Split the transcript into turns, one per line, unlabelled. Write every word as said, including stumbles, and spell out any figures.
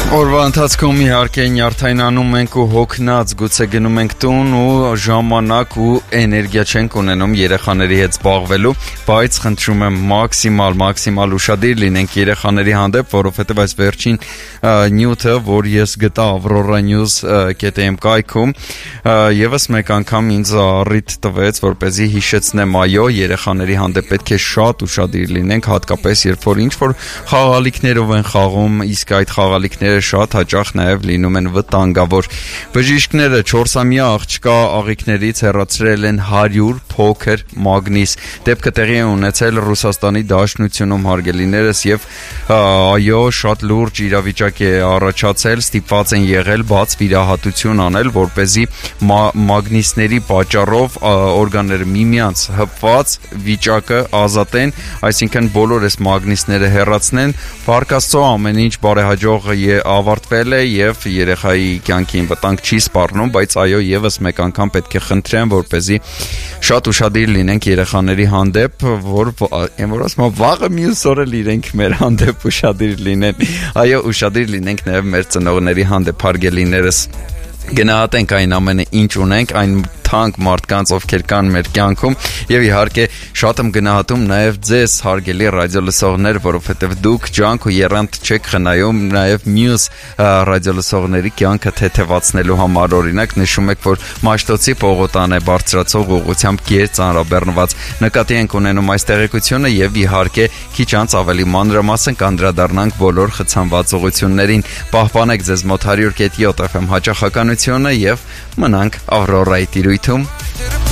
Օրվա ընթացքում իհարկե նյարդայնանում ենք ու հոգնած, գուցե գնում ենք տուն ու ժամանակ ու էներգիա չենք ունենում երեխաների հետ զբաղվելու, բայց խնդրում եմ մաքսիմալ, մաքսիմալ ուշադիր լինենք երեխաների հանդեպ, որովհետև այս վերջին նյութը, որ ես գտա Aurora News կետ էմ կայքում, եւս մեկ անգամ ինձ առիթ տվեց, որպեսզի հիշեցնեմ, այո, երեխաների հանդեպ պետք է շատ ուշադիր լինենք, հատկապես երբ որ ինչ-որ խաղալիքներով են խաղում, իսկ այդ խաղալիքները շատ հաճախ նաև լինում են վտանգավոր։ Բժիշկները չորսամյա աղջկա աղիքներից հեռացրել են հարյուր փոքր մագնիս։ Դեպքը տեղի է ունեցել Ռուսաստանի Դաշնությունում, հարգելիներս, եւ այո, շատ լուրջ իրավիճակ է առաջացել, ստիպված են եղել բաց վիրահատություն անել, որպեսզի մագնիսների պատճառով օրգանները միմյանց հպված վիճակը ազատեն, այսինքն բոլոր այս մագնիսները հեռացնեն։ Փառք Աստծո, ամեն ինչ բարեհաջող է ավարտվել է եւ երեխայի կյանքին վտանգ չի սպառնում, բայց այո, եւս մեկ անգամ պետք է խնդրեմ, որպեսզի շատ ուշադիր լինենք երեխաների հանդեպ, որ այն որ ասում վաղը մյուս օրը իրենք մեր հանդեպ ուշադիր լինեն։ Այո, ուշադիր լինենք նաեւ մեր ծնողների հանդեպ, հարգելիներս։ Գնահատենք այն ամենը, ինչ ունենք, այն թանկ մարդկանց, ովքեր կան մեր կյանքում, եւ իհարկե շատ եմ գնահատում նաեւ ձեզ, հարգելի ռադիոլսողներ, որովհետեւ դուք ջանք ու եռանդ չեք խնայում նաեւ մյուս ռադիոլսողների կյանքը թեթևացնելու համար։ Օրինակ նշում եք, որ Մաշտոցի Պողոտան է բարձրացող ուղղությամբ գեր ծանրաբեռնված։ Նկատի ենք ունենում այս տեղեկությունը եւ իհարկե քիչ անց ավելի մանրամասն կանդրադառնանք բոլոր խցանված ուղղություններին։ Պահպանեք ձեզ մոտ one hundred point seven F M հաճախականությունը եւ մնանք Aurora-ի տիրույթում։